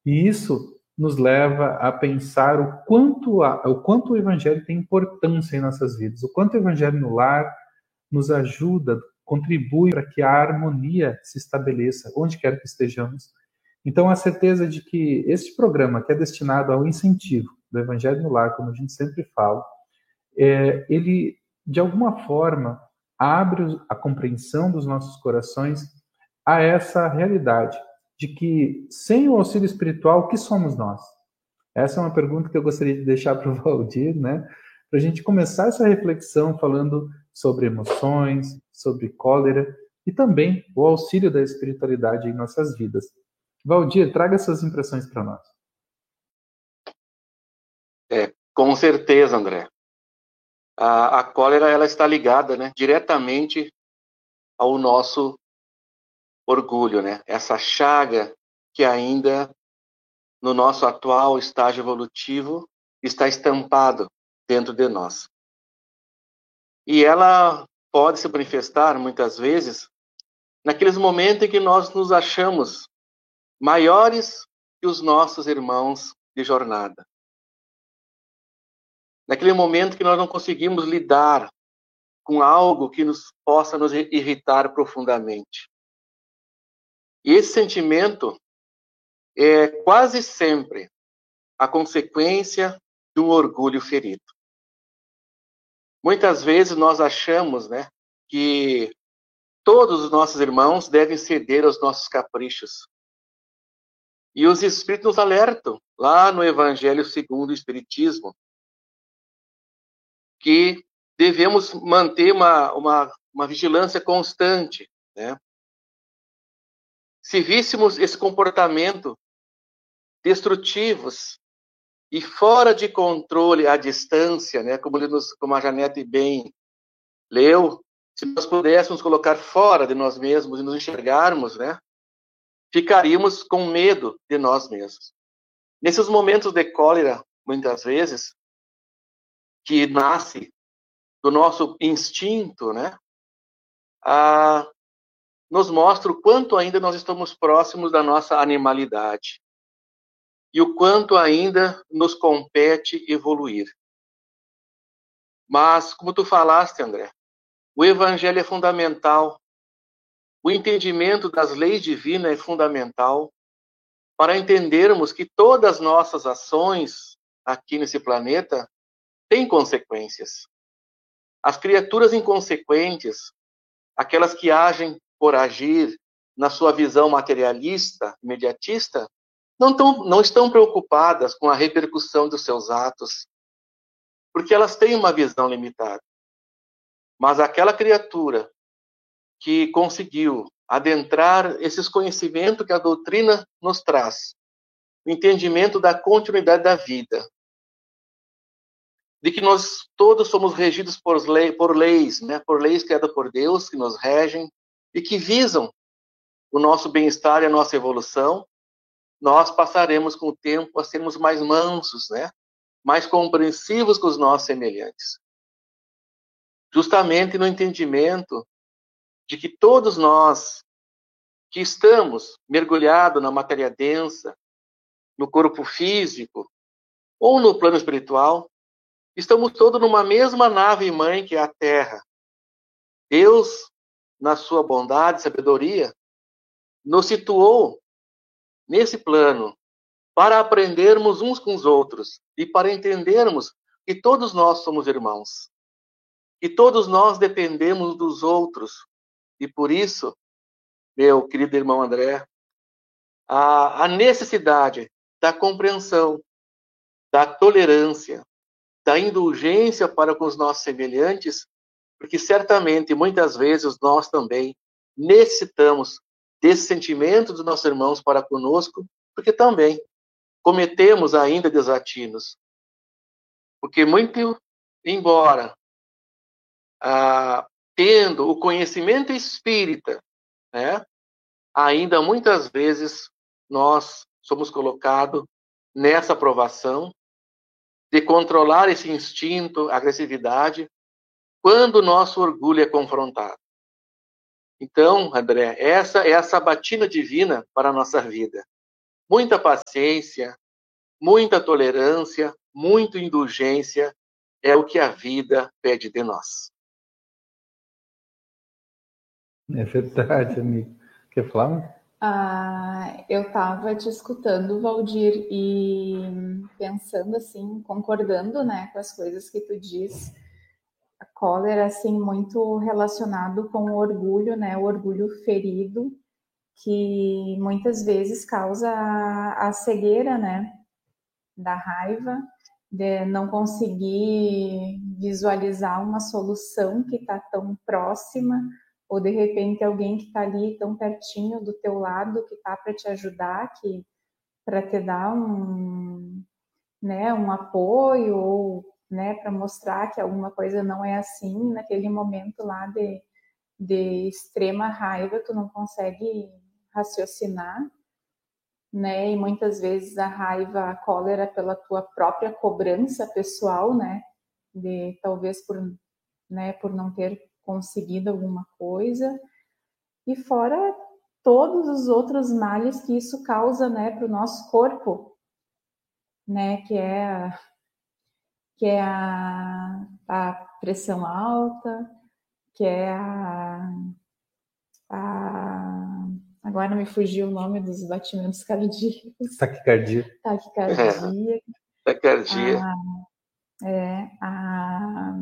E isso nos leva a pensar o quanto o Evangelho tem importância em nossas vidas, o quanto o Evangelho no lar nos ajuda, contribui para que a harmonia se estabeleça onde quer que estejamos. Então, a certeza de que este programa, que é destinado ao incentivo do Evangelho no lar, como a gente sempre fala, ele, de alguma forma, abre a compreensão dos nossos corações a essa realidade de que, sem o auxílio espiritual, o que somos nós? Essa é uma pergunta que eu gostaria de deixar para o Valdir, né? Para a gente começar essa reflexão falando sobre emoções, sobre cólera e também o auxílio da espiritualidade em nossas vidas. Valdir, traga suas impressões para nós. Com certeza, André. A cólera, ela está ligada, né, diretamente ao nosso orgulho, né? Essa chaga que ainda no nosso atual estágio evolutivo está estampado dentro de nós. E ela pode se manifestar muitas vezes naqueles momentos em que nós nos achamos maiores que os nossos irmãos de jornada. Naquele momento que nós não conseguimos lidar com algo que possa nos irritar profundamente. E esse sentimento é quase sempre a consequência de um orgulho ferido. Muitas vezes nós achamos, né, que todos os nossos irmãos devem ceder aos nossos caprichos. E os Espíritos nos alertam, lá no Evangelho segundo o Espiritismo, que devemos manter uma vigilância constante, né? Se víssemos esse comportamento destrutivos e fora de controle à distância, né, como a Janete bem leu, se nós pudéssemos colocar fora de nós mesmos e nos enxergarmos, né, ficaríamos com medo de nós mesmos. Nesses momentos de cólera, muitas vezes, que nasce do nosso instinto, né, nos mostra o quanto ainda nós estamos próximos da nossa animalidade e o quanto ainda nos compete evoluir. Mas, como tu falaste, André, o Evangelho é fundamental, o entendimento das leis divinas é fundamental para entendermos que todas as nossas ações aqui nesse planeta têm consequências. As criaturas inconsequentes, aquelas que agem por agir na sua visão materialista, imediatista, não estão preocupadas com a repercussão dos seus atos, porque elas têm uma visão limitada. Mas aquela criatura que conseguiu adentrar esses conhecimentos que a doutrina nos traz, o entendimento da continuidade da vida, de que nós todos somos regidos por leis, né? Por leis criadas por Deus, que nos regem e que visam o nosso bem-estar e a nossa evolução, nós passaremos com o tempo a sermos mais mansos, né? Mais compreensivos com os nossos semelhantes. Justamente no entendimento de que todos nós que estamos mergulhados na matéria densa, no corpo físico ou no plano espiritual, estamos todos numa mesma nave-mãe que é a Terra. Deus, na sua bondade e sabedoria, nos situou nesse plano para aprendermos uns com os outros e para entendermos que todos nós somos irmãos, que todos nós dependemos dos outros. E por isso, meu querido irmão André, a necessidade da compreensão, da tolerância, da indulgência para com os nossos semelhantes, porque certamente, muitas vezes, nós também necessitamos desse sentimento dos nossos irmãos para conosco, porque também cometemos ainda desatinos. Porque muito, embora tendo o conhecimento espírita, né, ainda muitas vezes nós somos colocados nessa provação de controlar esse instinto, agressividade, quando o nosso orgulho é confrontado. Então, André, essa é a sabatina divina para a nossa vida. muita paciência, muita tolerância, muita indulgência é o que a vida pede de nós. É verdade, amigo. Quer falar? Eu estava te escutando, Valdir, e pensando assim, concordando, né, com as coisas que tu diz. A cólera, assim, muito relacionado com o orgulho, né, o orgulho ferido, que muitas vezes causa a cegueira, né, da raiva, de não conseguir visualizar uma solução que está tão próxima, ou de repente alguém que está ali tão pertinho do teu lado, que está para te ajudar, que para te dar um apoio, ou, né, para mostrar que alguma coisa não é assim, naquele momento lá de extrema raiva, tu não consegue raciocinar, né? E muitas vezes a raiva, a cólera pela tua própria cobrança pessoal, né? De talvez por não ter conseguido alguma coisa. E fora todos os outros males que isso causa, né, para o nosso corpo, né? Que é a pressão alta, que é agora me fugiu o nome dos batimentos cardíacos. Taquicardia. Taquicardia. Taquicardia. A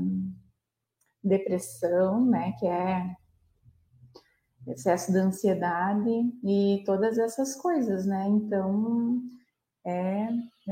depressão, né, que é excesso de ansiedade e todas essas coisas, né? Então, é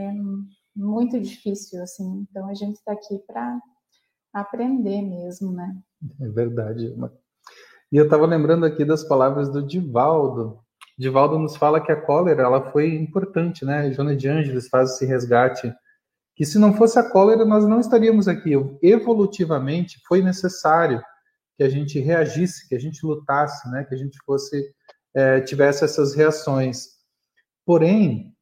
muito difícil, assim. Então, a gente está aqui para aprender mesmo, né? É verdade. E eu estava lembrando aqui das palavras do Divaldo. Divaldo nos fala que a cólera ela foi importante, né? Joana de Ângeles faz esse resgate, que se não fosse a cólera nós não estaríamos aqui. Evolutivamente foi necessário que a gente reagisse, que a gente lutasse, né? Que a gente tivesse essas reações. Porém,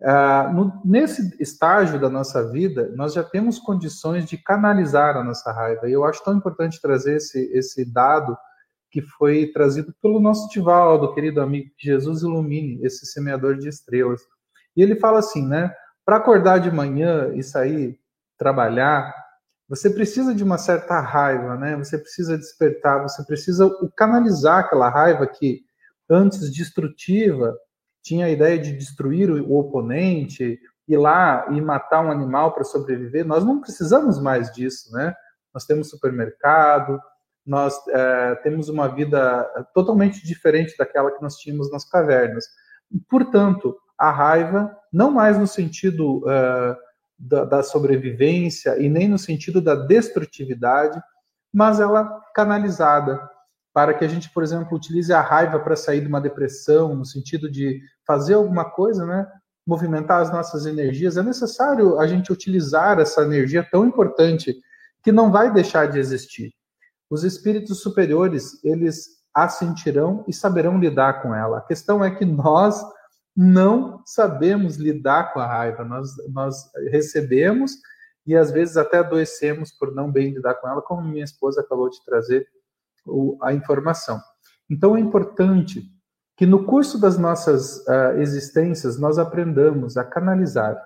nesse estágio da nossa vida, nós já temos condições de canalizar a nossa raiva. E eu acho tão importante trazer esse dado que foi trazido pelo nosso Divaldo, querido amigo, que Jesus ilumine, esse semeador de estrelas. E ele fala assim, né? Para acordar de manhã e sair trabalhar, você precisa de uma certa raiva, né? Você precisa despertar, você precisa canalizar aquela raiva que antes destrutiva tinha a ideia de destruir o oponente, ir lá e matar um animal para sobreviver. Nós não precisamos mais disso, né? Nós temos supermercado, nós temos uma vida totalmente diferente daquela que nós tínhamos nas cavernas. Portanto, a raiva, não mais no sentido da sobrevivência e nem no sentido da destrutividade, mas ela canalizada para que a gente, por exemplo, utilize a raiva para sair de uma depressão, no sentido de fazer alguma coisa, né? Movimentar as nossas energias. É necessário a gente utilizar essa energia tão importante que não vai deixar de existir. Os espíritos superiores, eles a sentirão e saberão lidar com ela. A questão é que nós não sabemos lidar com a raiva. Nós recebemos e às vezes até adoecemos por não bem lidar com ela, como minha esposa acabou de trazer a informação. Então é importante que no curso das nossas existências nós aprendamos a canalizar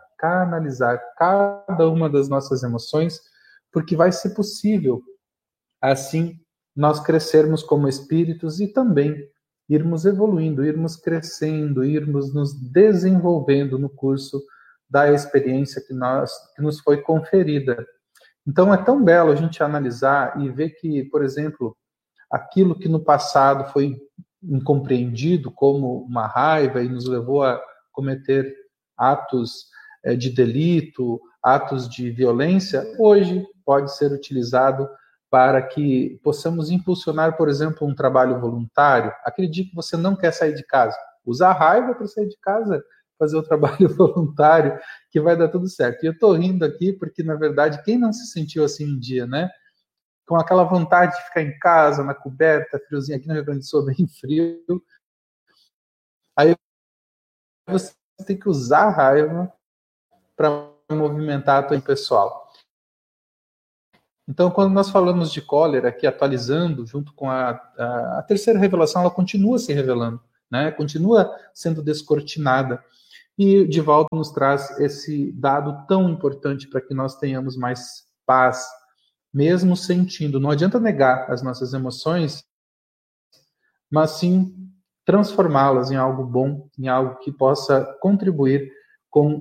cada uma das nossas emoções, porque vai ser possível assim nós crescermos como espíritos e também irmos evoluindo, irmos crescendo, irmos nos desenvolvendo no curso da experiência que nos foi conferida. Então é tão belo a gente analisar e ver que, por exemplo, aquilo que no passado foi incompreendido como uma raiva e nos levou a cometer atos de delito, atos de violência, hoje pode ser utilizado para que possamos impulsionar, por exemplo, um trabalho voluntário. Acredite que você não quer sair de casa. Usar a raiva para sair de casa, fazer o trabalho voluntário, que vai dar tudo certo. E eu estou rindo aqui porque, na verdade, quem não se sentiu assim um dia, né? Com aquela vontade de ficar em casa, na coberta, friozinho, aqui no Rio Grande do Sul, bem frio. Aí você tem que usar a raiva para movimentar a tua pessoal. Então, quando nós falamos de cólera, aqui atualizando, junto com a terceira revelação, ela continua se revelando, né? Continua sendo descortinada. E o Divaldo nos traz esse dado tão importante para que nós tenhamos mais paz, mesmo sentindo. Não adianta negar as nossas emoções, mas sim transformá-las em algo bom, em algo que possa contribuir com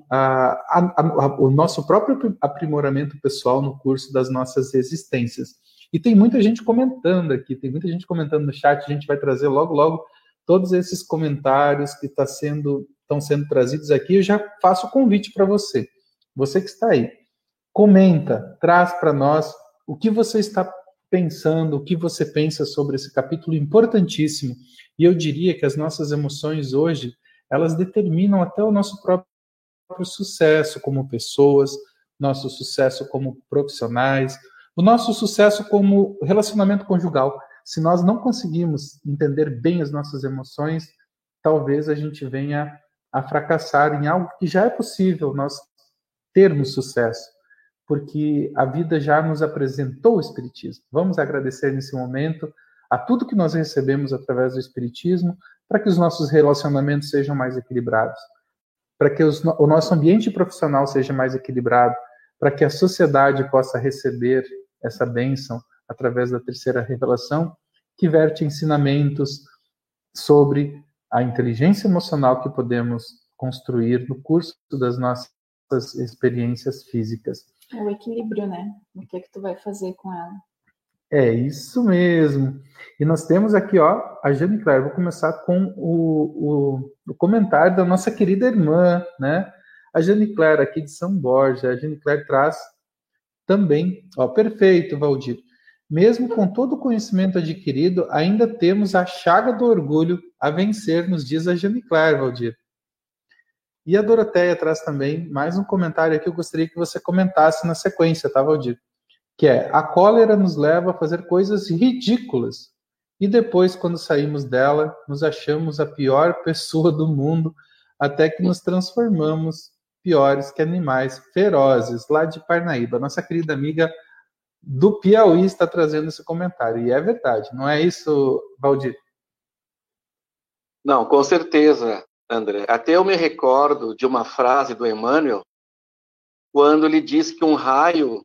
o nosso próprio aprimoramento pessoal no curso das nossas existências. E tem muita gente comentando aqui, tem muita gente comentando no chat, a gente vai trazer logo, logo todos esses comentários que estão sendo trazidos aqui. Eu já faço o convite para você, você que está aí. Comenta, traz para nós o que você está pensando, o que você pensa sobre esse capítulo importantíssimo. E eu diria que as nossas emoções hoje, elas determinam até o nosso próprio sucesso como pessoas, nosso sucesso como profissionais, o nosso sucesso como relacionamento conjugal. Se nós não conseguimos entender bem as nossas emoções, talvez a gente venha a fracassar em algo que já é possível nós termos sucesso, porque a vida já nos apresentou o Espiritismo. Vamos agradecer nesse momento a tudo que nós recebemos através do Espiritismo, para que os nossos relacionamentos sejam mais equilibrados, para que o nosso ambiente profissional seja mais equilibrado, para que a sociedade possa receber essa bênção através da terceira revelação, que verte ensinamentos sobre a inteligência emocional que podemos construir no curso das nossas experiências físicas. O equilíbrio, né? O que tu vai fazer com ela? É isso mesmo. E nós temos aqui, ó, a Jane Claire. Vou começar com o comentário da nossa querida irmã, né? A Jane Claire, aqui de São Borja. A Jane Claire traz também, ó, perfeito, Valdir. Mesmo com todo o conhecimento adquirido, ainda temos a chaga do orgulho a vencer, nos diz a Jane Claire, Valdir. E a Doroteia traz também mais um comentário aqui que eu gostaria que você comentasse na sequência, tá, Valdir? Que é: a cólera nos leva a fazer coisas ridículas e depois, quando saímos dela, nos achamos a pior pessoa do mundo, até que nos transformamos piores que animais ferozes. Lá de Parnaíba, nossa querida amiga do Piauí está trazendo esse comentário. E é verdade, não é isso, Valdir? Não, com certeza, André. Até eu me recordo de uma frase do Emmanuel, quando ele diz que um raio,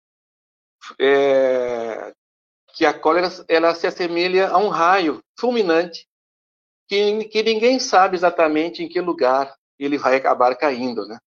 que a cólera ela se assemelha a um raio fulminante, que ninguém sabe exatamente em que lugar ele vai acabar caindo, né?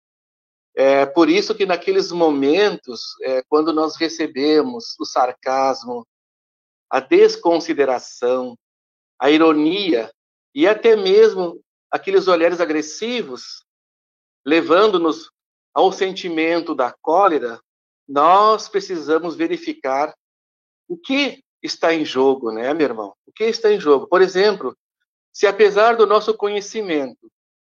É por isso que naqueles momentos, quando nós recebemos o sarcasmo, a desconsideração, a ironia e até mesmo aqueles olhares agressivos, levando-nos ao sentimento da cólera, nós precisamos verificar o que está em jogo, né, meu irmão? O que está em jogo? Por exemplo, se apesar do nosso conhecimento,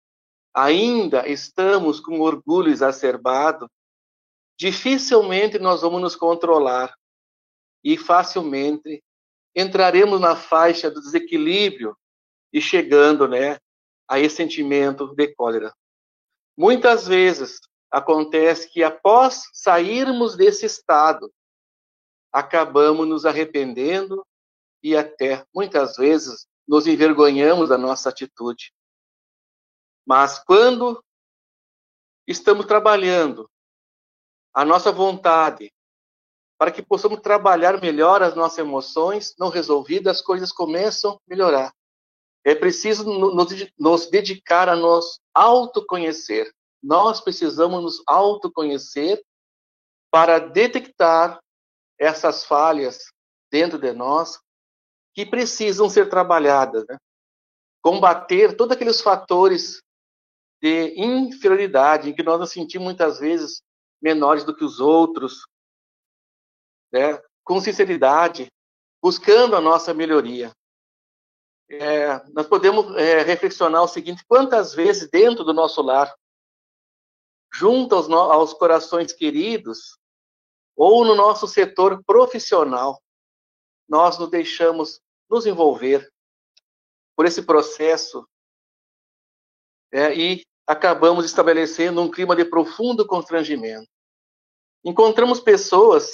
ainda estamos com orgulho exacerbado, dificilmente nós vamos nos controlar e facilmente entraremos na faixa do desequilíbrio e chegando, né, a esse sentimento de cólera. Muitas vezes acontece que após sairmos desse estado, acabamos nos arrependendo e até, muitas vezes, nos envergonhamos da nossa atitude. Mas quando estamos trabalhando a nossa vontade para que possamos trabalhar melhor as nossas emoções não resolvidas, as coisas começam a melhorar. É preciso nos dedicar a nos autoconhecer. Nós precisamos nos autoconhecer para detectar essas falhas dentro de nós que precisam ser trabalhadas, né? Combater todos aqueles fatores de inferioridade, em que nós nos sentimos muitas vezes menores do que os outros, né? Com sinceridade, buscando a nossa melhoria. Nós podemos reflexionar o seguinte: quantas vezes dentro do nosso lar, junto aos corações queridos, ou no nosso setor profissional, nós nos deixamos nos envolver por esse processo e acabamos estabelecendo um clima de profundo constrangimento. Encontramos pessoas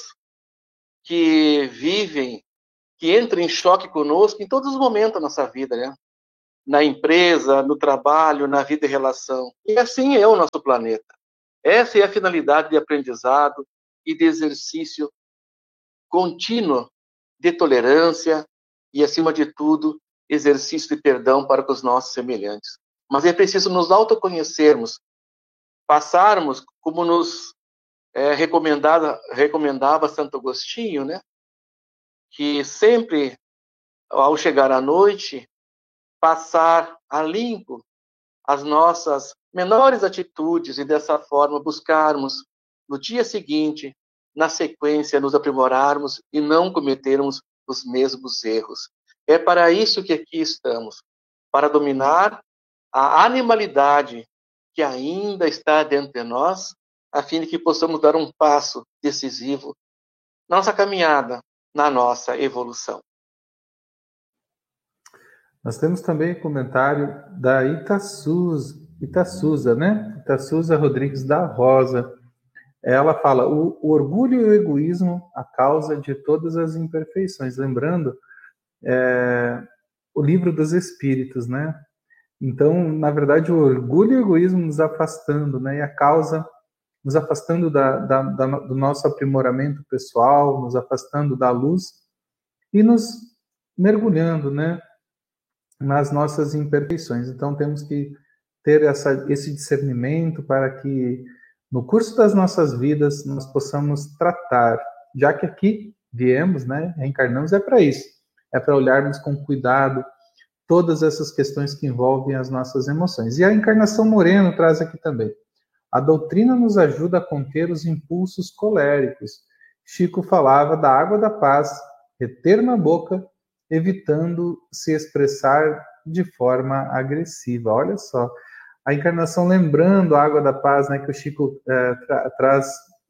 que vivem, que entram em choque conosco em todos os momentos da nossa vida, né? na empresa, no trabalho, na vida e relação. E assim é o nosso planeta. Essa é a finalidade de aprendizado e de exercício contínuo de tolerância e, acima de tudo, exercício de perdão para com os nossos semelhantes. Mas é preciso nos autoconhecermos, passarmos, como nos recomendava Santo Agostinho, né? Que sempre, ao chegar à noite, passar a limpo as nossas menores atitudes e, dessa forma, buscarmos, no dia seguinte, na sequência, nos aprimorarmos e não cometermos os mesmos erros. É para isso que aqui estamos, para dominar a animalidade que ainda está dentro de nós, a fim de que possamos dar um passo decisivo na nossa caminhada, na nossa evolução. Nós temos também o comentário da Itassuza, né? Itassuza Rodrigues da Rosa. Ela fala, o orgulho e o egoísmo, a causa de todas as imperfeições. Lembrando, o livro dos Espíritos, né? Então, na verdade, o orgulho e o egoísmo nos afastando, né? E a causa nos afastando do nosso aprimoramento pessoal, nos afastando da luz e nos mergulhando, né? Nas nossas imperfeições. Então, temos que ter esse discernimento para que, no curso das nossas vidas, nós possamos tratar, já que aqui viemos, né, reencarnamos, é para isso, é para olharmos com cuidado todas essas questões que envolvem as nossas emoções. E a Encarnação Moreno traz aqui também. A doutrina nos ajuda a conter os impulsos coléricos. Chico falava da água da paz, reter na boca, evitando se expressar de forma agressiva. Olha só, a encarnação lembrando a água da paz, né, que o Chico traz,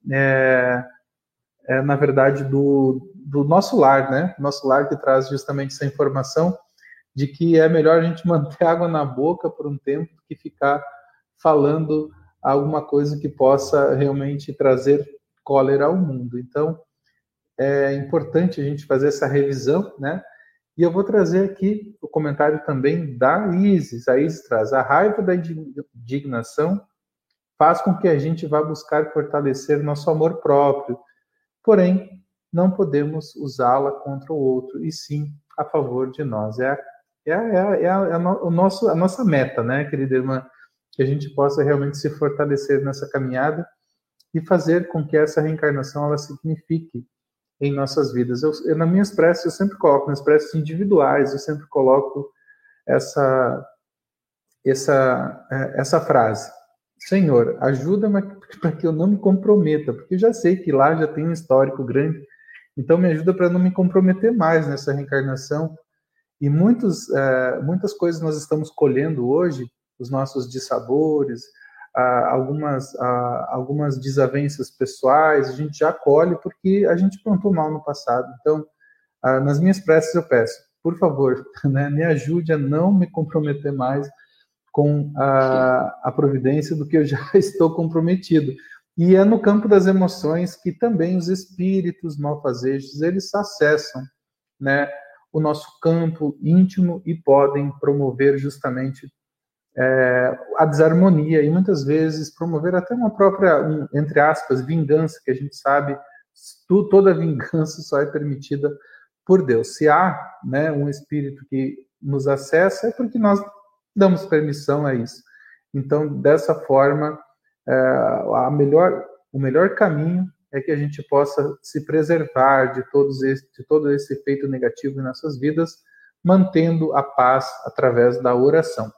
na verdade, do nosso lar, né? Nosso lar que traz justamente essa informação de que é melhor a gente manter água na boca por um tempo do que ficar falando alguma coisa que possa realmente trazer cólera ao mundo. Então, é importante a gente fazer essa revisão, né? E eu vou trazer aqui o comentário também da Isis. A Isis traz: a raiva da indignação faz com que a gente vá buscar fortalecer nosso amor próprio. Porém, não podemos usá-la contra o outro, e sim a favor de nós. A nossa meta, né, querida irmã? Que a gente possa realmente se fortalecer nessa caminhada e fazer com que essa reencarnação ela signifique em nossas vidas. Nas minhas preces, eu sempre coloco, nas preces individuais, eu sempre coloco essa frase: Senhor, ajuda-me para que eu não me comprometa, porque eu já sei que lá já tem um histórico grande, então me ajuda para não me comprometer mais nessa reencarnação. E muitas coisas nós estamos colhendo hoje, os nossos dissabores, algumas desavenças pessoais, a gente já colhe porque a gente plantou mal no passado. Então, nas minhas preces eu peço, por favor, né, me ajude a não me comprometer mais com a providência do que eu já estou comprometido. E é no campo das emoções que também os espíritos malfazejos, eles acessam, né, o nosso campo íntimo e podem promover justamente a desarmonia e muitas vezes promover até uma própria, entre aspas, vingança, que a gente sabe toda vingança só é permitida por Deus. Se há, né, um espírito que nos acessa, é porque nós damos permissão a isso. Então, dessa forma, o melhor caminho é que a gente possa se preservar de todo esse efeito negativo em nossas vidas, mantendo a paz através da oração.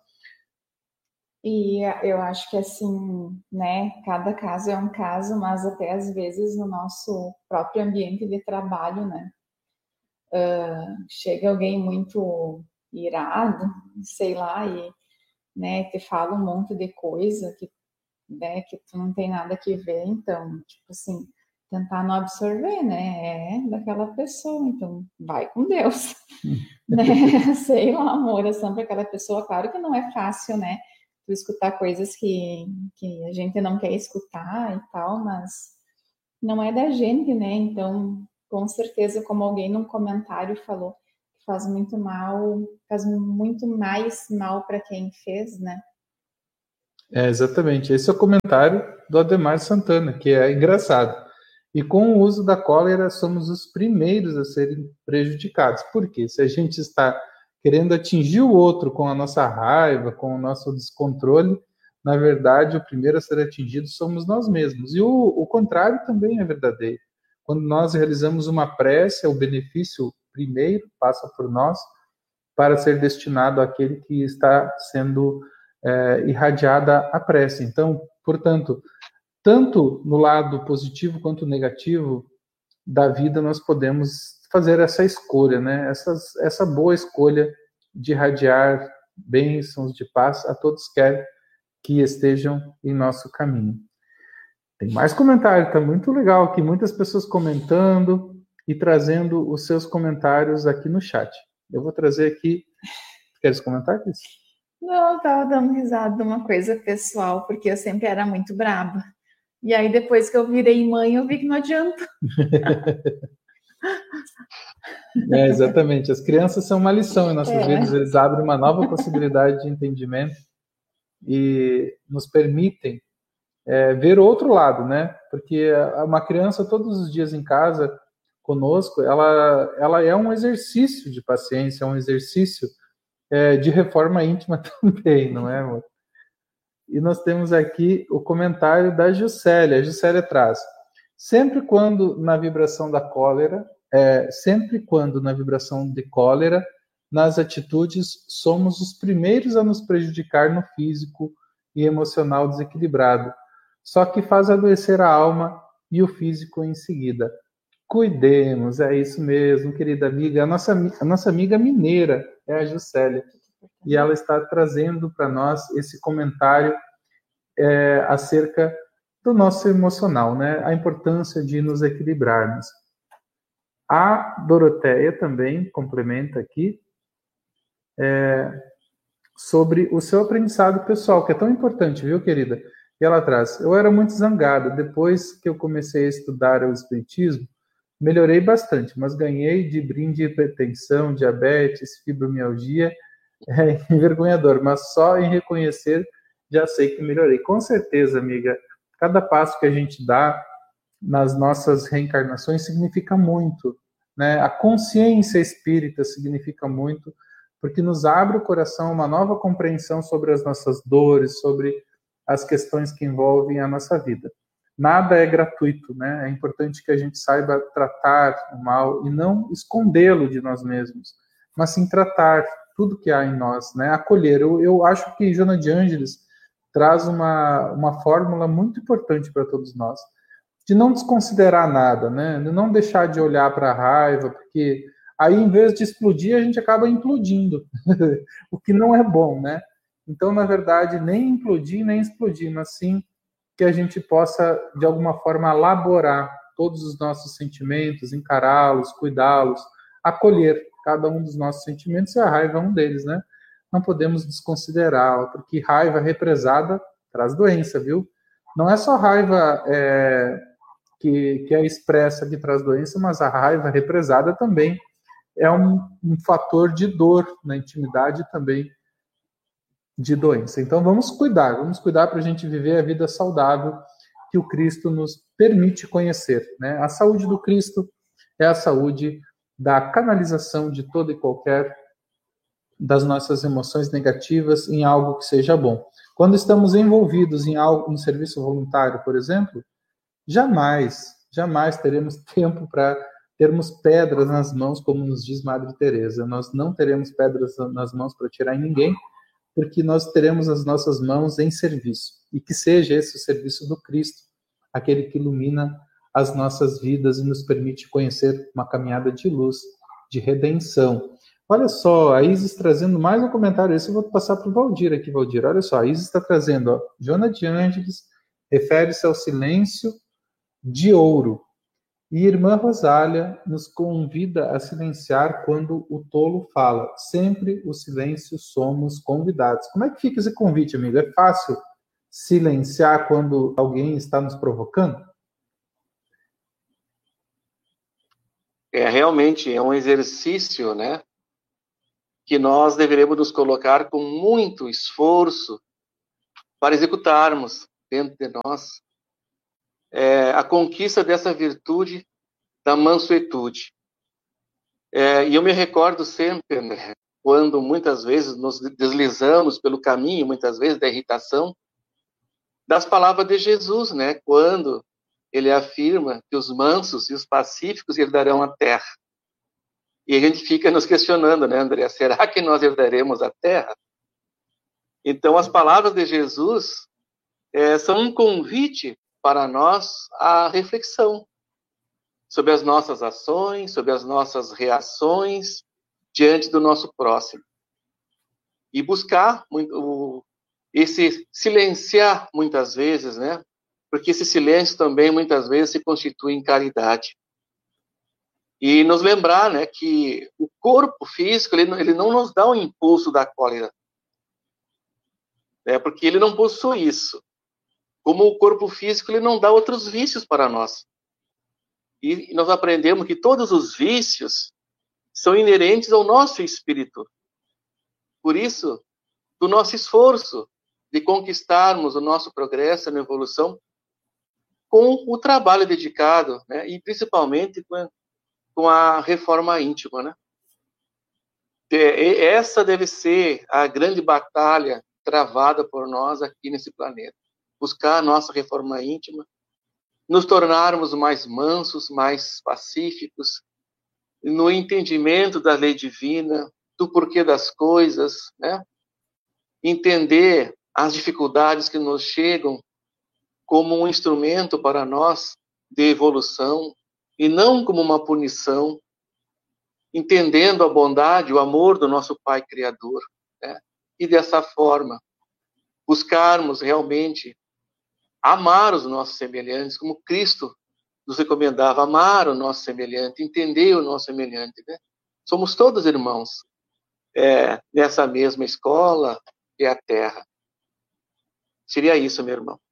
E eu acho que assim, né, cada caso é um caso, mas até às vezes no nosso próprio ambiente de trabalho, né, chega alguém muito irado, sei lá, e, né, te fala um monte de coisa que, né, que tu não tem nada que ver, então, tipo assim, tentar não absorver, né, é daquela pessoa, então vai com Deus, né, sei lá, uma oração para aquela pessoa, claro que não é fácil, né, tu escutar coisas que a gente não quer escutar e tal, mas não é da gente, né? Então, com certeza, como alguém num comentário falou faz muito mal, faz muito mais mal para quem fez, né? Exatamente. Esse é o comentário do Ademar Santana, que é engraçado. E com o uso da cólera, somos os primeiros a serem prejudicados. Por quê? Se a gente está querendo atingir o outro com a nossa raiva, com o nosso descontrole, na verdade, o primeiro a ser atingido somos nós mesmos. E o contrário também é verdadeiro. Quando nós realizamos uma prece, o benefício primeiro passa por nós para ser destinado àquele que está sendo irradiada a prece. Então, portanto, tanto no lado positivo quanto negativo da vida, nós podemos fazer essa escolha, né? Essa boa escolha de irradiar bênçãos de paz a todos que estejam em nosso caminho. Tem mais comentário, está muito legal aqui, muitas pessoas comentando e trazendo os seus comentários aqui no chat. Eu vou trazer aqui. Queres comentar, Cris? Não, eu tava dando risada de uma coisa pessoal, porque eu sempre era muito braba. E aí, depois que eu virei mãe, eu vi que não adianta. Exatamente. As crianças são uma lição em nossas vidas. Eles abrem uma nova possibilidade de entendimento e nos permitem ver o outro lado, né? Porque uma criança, todos os dias em casa, conosco, ela é um exercício de paciência, é um exercício de reforma íntima também, não é, amor? E nós temos aqui o comentário da Juscelia. A Juscelia traz: sempre quando na vibração de cólera, nas atitudes, somos os primeiros a nos prejudicar no físico e emocional desequilibrado. Só que faz adoecer a alma e o físico em seguida. Cuidemos, é isso mesmo, querida amiga. A nossa amiga mineira é a Juscelia. E ela está trazendo para nós esse comentário acerca do nosso emocional, né? A importância de nos equilibrarmos. A Doroteia também complementa aqui sobre o seu aprendizado pessoal, que é tão importante, viu, querida? E ela traz: eu era muito zangada. Depois que eu comecei a estudar o Espiritismo, melhorei bastante, mas ganhei de brinde hipertensão, diabetes, fibromialgia. É envergonhador, mas só em reconhecer já sei que melhorei. Com certeza, amiga, cada passo que a gente dá nas nossas reencarnações significa muito, né? A consciência espírita significa muito, porque nos abre o coração a uma nova compreensão sobre as nossas dores, sobre as questões que envolvem a nossa vida. Nada é gratuito, né? É importante que a gente saiba tratar o mal e não escondê-lo de nós mesmos, mas sim tratar tudo que há em nós, né? Acolher. Eu acho que Joana de Ângeles traz uma fórmula muito importante para todos nós, de não desconsiderar nada, né? De não deixar de olhar para a raiva, porque aí, em vez de explodir, a gente acaba implodindo, o que não é bom, né? Então, na verdade, nem implodir, nem explodir, mas sim que a gente possa, de alguma forma, elaborar todos os nossos sentimentos, encará-los, cuidá-los, acolher cada um dos nossos sentimentos, e a raiva é um deles, né? Não podemos desconsiderá-la, porque raiva represada traz doença, viu? Não é só raiva que é expressa que traz doença, mas a raiva represada também é um fator de dor na intimidade também de doença. Então vamos cuidar para a gente viver a vida saudável que o Cristo nos permite conhecer, né? A saúde do Cristo é a saúde da canalização de toda e qualquer das nossas emoções negativas em algo que seja bom. Quando estamos envolvidos em algo, um serviço voluntário, por exemplo, jamais teremos tempo para termos pedras nas mãos, como nos diz Madre Teresa. Nós não teremos pedras nas mãos para tirar em ninguém, porque nós teremos as nossas mãos em serviço. E que seja esse o serviço do Cristo, aquele que ilumina as nossas vidas e nos permite conhecer uma caminhada de luz, de redenção. Olha só, a Isis trazendo mais um comentário. Esse eu vou passar para o Valdir aqui, Valdir. Olha só, a Isis está trazendo, ó, Joana de Ângeles refere-se ao silêncio de ouro. E Irmã Rosália nos convida a silenciar quando o tolo fala. Sempre o silêncio somos convidados. Como é que fica esse convite, amigo? É fácil silenciar quando alguém está nos provocando? Realmente é um exercício, né, que nós deveremos nos colocar com muito esforço para executarmos dentro de nós a conquista dessa virtude da mansuetude. E eu me recordo sempre, né, quando muitas vezes nos deslizamos pelo caminho, muitas vezes da irritação, das palavras de Jesus, né, quando ele afirma que os mansos e os pacíficos herdarão a terra. E a gente fica nos questionando, né, André? Será que nós herdaremos a terra? Então, as palavras de Jesus são um convite para nós à reflexão sobre as nossas ações, sobre as nossas reações diante do nosso próximo. E buscar esse silenciar muitas vezes, né? Porque esse silêncio também muitas vezes se constitui em caridade. E nos lembrar, né, que o corpo físico ele não nos dá o impulso da cólera, né, porque ele não possui isso. Como o corpo físico ele não dá outros vícios para nós. E nós aprendemos que todos os vícios são inerentes ao nosso espírito. Por isso, do nosso esforço de conquistarmos o nosso progresso na evolução com o trabalho dedicado, né, e principalmente com a reforma íntima, né? Essa deve ser a grande batalha travada por nós aqui nesse planeta. Buscar a nossa reforma íntima, nos tornarmos mais mansos, mais pacíficos, no entendimento da lei divina, do porquê das coisas, né? Entender as dificuldades que nos chegam como um instrumento para nós de evolução, e não como uma punição, entendendo a bondade, o amor do nosso Pai Criador, né? E dessa forma, buscarmos realmente amar os nossos semelhantes, como Cristo nos recomendava, amar o nosso semelhante, entender o nosso semelhante, né? Somos todos irmãos, nessa mesma escola, que é a Terra. Seria isso, meu irmão.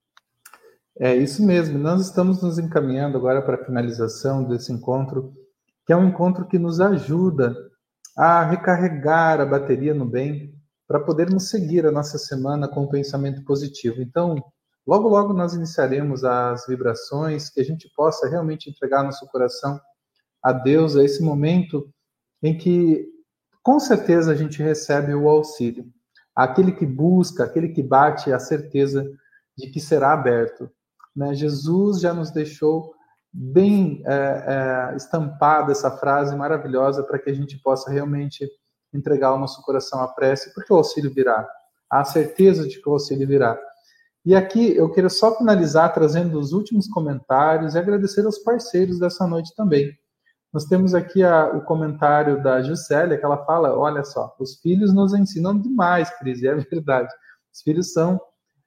É isso mesmo. Nós estamos nos encaminhando agora para a finalização desse encontro, que é um encontro que nos ajuda a recarregar a bateria no bem, para podermos seguir a nossa semana com um pensamento positivo. Então, logo, logo nós iniciaremos as vibrações, que a gente possa realmente entregar nosso coração a Deus, a esse momento em que, com certeza, a gente recebe o auxílio. Aquele que busca, aquele que bate, a certeza de que será aberto. Né? Jesus já nos deixou bem estampada essa frase maravilhosa para que a gente possa realmente entregar o nosso coração à prece, porque o auxílio virá. Há a certeza de que o auxílio virá. E aqui eu quero só finalizar trazendo os últimos comentários e agradecer aos parceiros dessa noite também. Nós temos aqui o comentário da Juscelia, que ela fala, olha só, os filhos nos ensinam demais, Cris, e é verdade. Os filhos são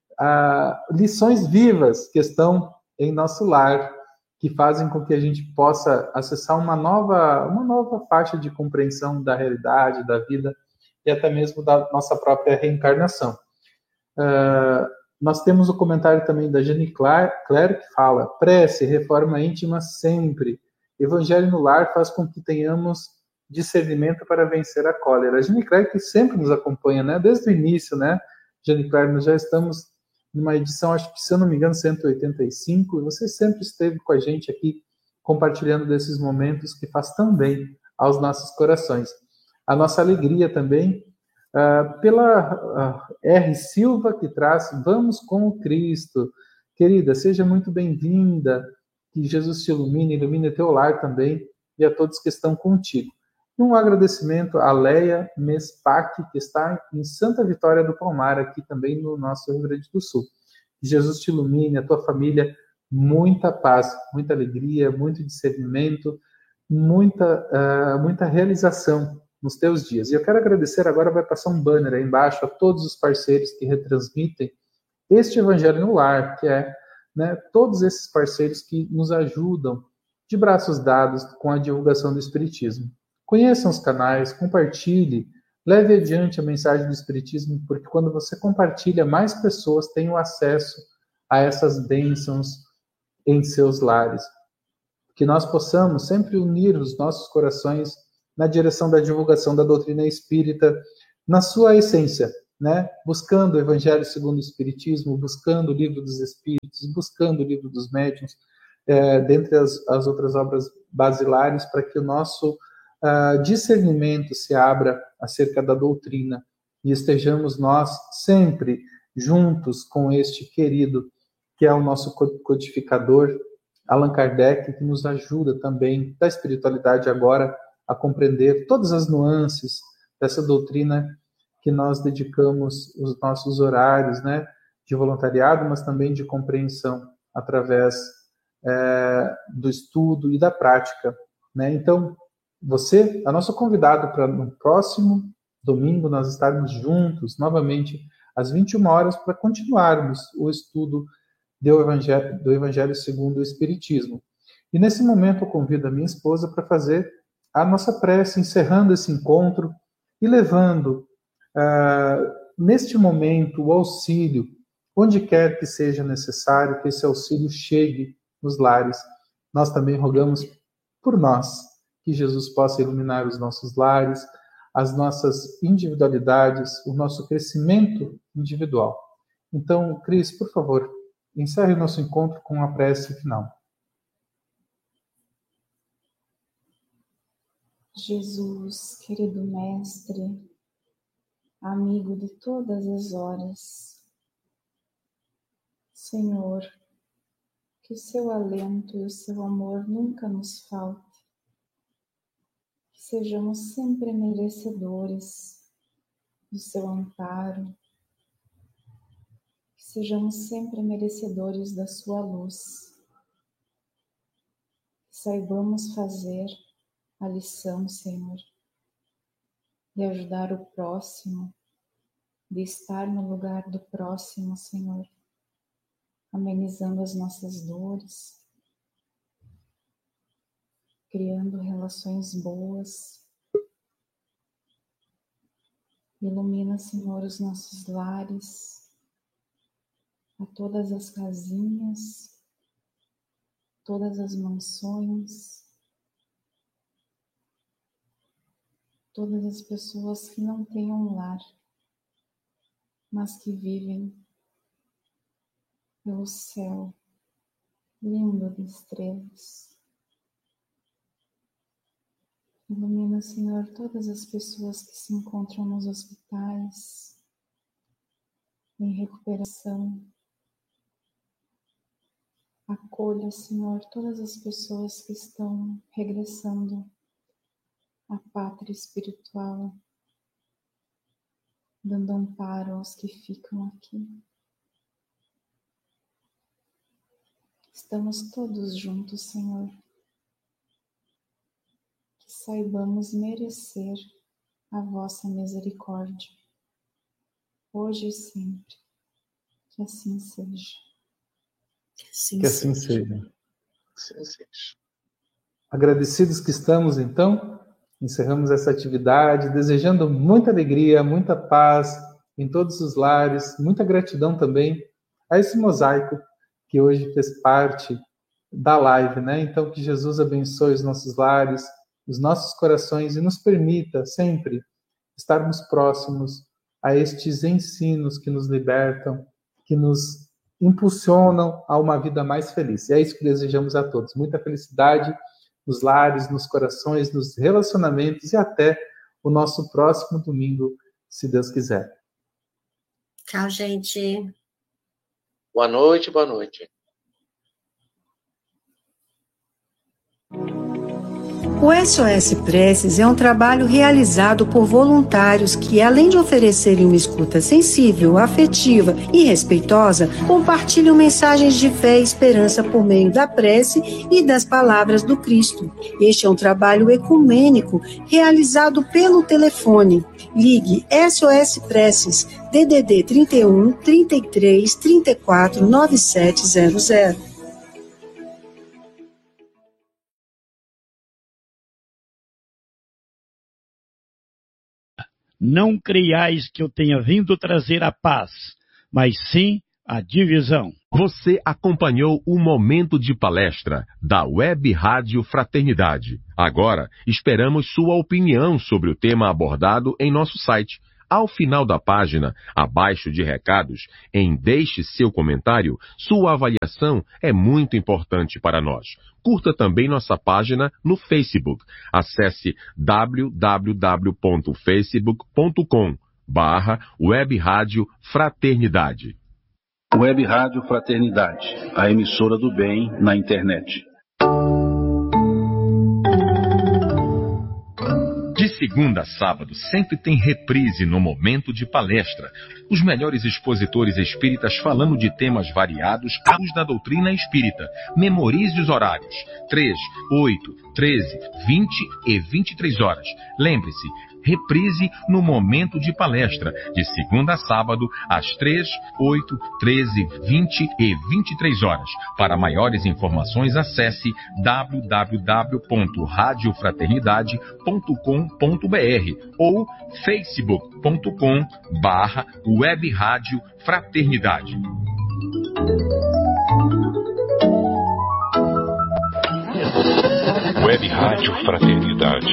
lições vivas que estão em nosso lar, que fazem com que a gente possa acessar uma nova faixa de compreensão da realidade, da vida e até mesmo da nossa própria reencarnação. Nós temos o comentário também da Jenny Claire, que fala, prece, reforma íntima sempre. Evangelho no lar faz com que tenhamos discernimento para vencer a cólera. A Jenny Claire que sempre nos acompanha, né? Desde o início, né? Jenny Claire, nós já estamos numa edição, acho que, se eu não me engano, 185, e você sempre esteve com a gente aqui, compartilhando desses momentos que faz tão bem aos nossos corações. A nossa alegria também, pela R. Silva, que traz, vamos com o Cristo. Querida, seja muito bem-vinda, que Jesus te ilumine teu lar também, e a todos que estão contigo. E um agradecimento a Leia Mespac, que está em Santa Vitória do Palmar, aqui também no nosso Rio Grande do Sul. Que Jesus te ilumine, a tua família, muita paz, muita alegria, muito discernimento, muita realização nos teus dias. E eu quero agradecer, agora vai passar um banner aí embaixo, a todos os parceiros que retransmitem este Evangelho no Lar, que é, né, todos esses parceiros que nos ajudam de braços dados com a divulgação do Espiritismo. Conheçam os canais, compartilhe, leve adiante a mensagem do Espiritismo, porque quando você compartilha, mais pessoas têm o acesso a essas bênçãos em seus lares. Que nós possamos sempre unir os nossos corações na direção da divulgação da doutrina espírita, na sua essência, né? Buscando o Evangelho segundo o Espiritismo, buscando o Livro dos Espíritos, buscando o Livro dos Médiuns, dentre as outras obras basilares, para que o nosso discernimento se abra acerca da doutrina e estejamos nós sempre juntos com este querido, que é o nosso codificador, Allan Kardec, que nos ajuda também da espiritualidade agora a compreender todas as nuances dessa doutrina que nós dedicamos os nossos horários, né, de voluntariado, mas também de compreensão através do estudo e da prática, né? Então, você é nosso convidado para no próximo domingo nós estarmos juntos novamente às 21 horas para continuarmos o estudo do Evangelho segundo o Espiritismo. E nesse momento eu convido a minha esposa para fazer a nossa prece, encerrando esse encontro e levando neste momento o auxílio, onde quer que seja necessário, que esse auxílio chegue nos lares. Nós também rogamos por nós, que Jesus possa iluminar os nossos lares, as nossas individualidades, o nosso crescimento individual. Então, Cris, por favor, encerre o nosso encontro com a prece final. Jesus, querido Mestre, amigo de todas as horas, Senhor, que o seu alento e o seu amor nunca nos faltem, que sejamos sempre merecedores do seu amparo, que sejamos sempre merecedores da sua luz, que saibamos fazer a lição, Senhor, de ajudar o próximo, de estar no lugar do próximo, Senhor, amenizando as nossas dores, criando relações boas. Ilumina, Senhor, os nossos lares, a todas as casinhas, todas as mansões, todas as pessoas que não têm um lar, mas que vivem pelo céu lindo de estrelas. Ilumina, Senhor, todas as pessoas que se encontram nos hospitais, em recuperação. Acolha, Senhor, todas as pessoas que estão regressando à pátria espiritual, dando amparo aos que ficam aqui. Estamos todos juntos, Senhor. Que saibamos merecer a vossa misericórdia, hoje e sempre. Que assim seja. Que assim seja. Agradecidos que estamos, então, encerramos essa atividade, desejando muita alegria, muita paz em todos os lares, muita gratidão também a esse mosaico que hoje fez parte da live, né? Então, que Jesus abençoe os nossos lares, os nossos corações e nos permita sempre estarmos próximos a estes ensinos que nos libertam, que nos impulsionam a uma vida mais feliz. E é isso que desejamos a todos. Muita felicidade nos lares, nos corações, nos relacionamentos e até o nosso próximo domingo, se Deus quiser. Tchau, gente. Boa noite, boa noite. O SOS Preces é um trabalho realizado por voluntários que, além de oferecerem uma escuta sensível, afetiva e respeitosa, compartilham mensagens de fé e esperança por meio da prece e das palavras do Cristo. Este é um trabalho ecumênico realizado pelo telefone. Ligue SOS Preces, DDD 31 33 34 9700. Não creiais que eu tenha vindo trazer a paz, mas sim a divisão. Você acompanhou o Momento de Palestra da Web Rádio Fraternidade. Agora, esperamos sua opinião sobre o tema abordado em nosso site. Ao final da página, abaixo de recados, deixe seu comentário, sua avaliação é muito importante para nós. Curta também nossa página no Facebook. Acesse www.facebook.com/Web Rádio Fraternidade. Web Rádio Fraternidade, a emissora do bem na internet. De segunda a sábado, sempre tem reprise no Momento de Palestra. Os melhores expositores espíritas falando de temas variados à luz da doutrina espírita. Memorize os horários: 3, 8, 13, 20 e 23 horas. Lembre-se, reprise no Momento de Palestra, de segunda a sábado, às 3, 8, 13, 20 e 23 horas. Para maiores informações, acesse www.radiofraternidade.com.br ou facebook.com/Web Rádio Fraternidade. Web Rádio Fraternidade.